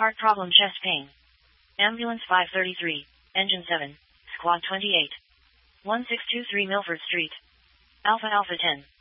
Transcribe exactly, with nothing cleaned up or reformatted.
Heart problem, chest pain. Ambulance five thirty-three, Engine seven, Squad twenty-eight. one six two three Milford Street. Alpha Alpha ten.